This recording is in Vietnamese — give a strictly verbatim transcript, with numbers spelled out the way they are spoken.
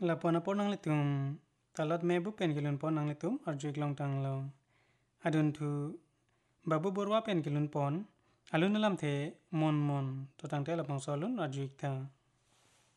la pona ponang le tum talot me bu pen kilun ponang le tum arjuik long tang lo adun thu babu borwa pen kilun pon alun lam the mon mon to tang te la pang solun arjuik ta